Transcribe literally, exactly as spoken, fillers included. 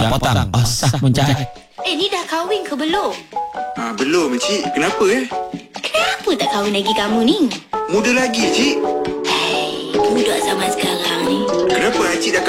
Yang potong. Oh, sah Muncai. Eh, ni dah kahwin ke belum? Ah, belum, cik. Kenapa eh? Kenapa tak kahwin lagi kamu ni? Muda lagi, cik.